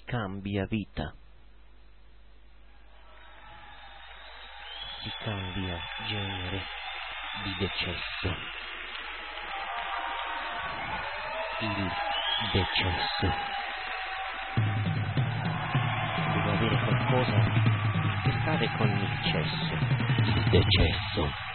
cambia vita, si cambia genere di decesso. Il decesso deve avere qualcosa a che fare con il cesso. Il decesso